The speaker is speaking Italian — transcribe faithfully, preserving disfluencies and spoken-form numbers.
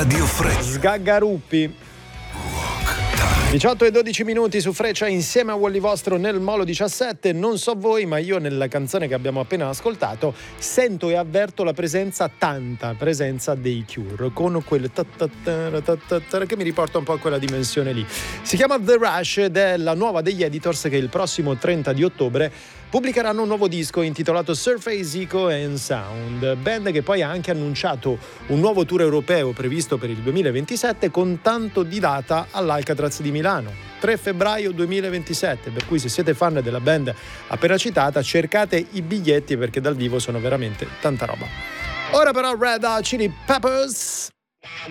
Radio Freccia. Sgaggaruppi. diciotto e dodici minuti su Freccia insieme a Wally Vostro nel Molo diciassette. Non so voi, ma io nella canzone che abbiamo appena ascoltato sento e avverto la presenza, tanta presenza dei Cure, con quel che mi riporta un po' a quella dimensione lì. Si chiama The Rush ed è la nuova degli Editors, che il prossimo trenta di ottobre pubblicheranno un nuovo disco intitolato Surface Echo and Sound, band che poi ha anche annunciato un nuovo tour europeo previsto per il duemilaventisette, con tanto di data all'Alcatraz di Milano, tre febbraio duemilaventisette, per cui se siete fan della band appena citata cercate i biglietti, perché dal vivo sono veramente tanta roba. Ora però Red Hot Chili Peppers.